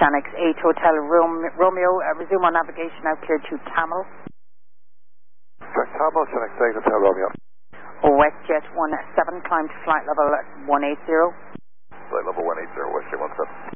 Shanix 8 Hotel Romeo, resume on navigation now clear to Tamil. Tamil, Shanix 8 Hotel Romeo. WestJet 17, climb to flight level 180. Flight level 180, WestJet 17.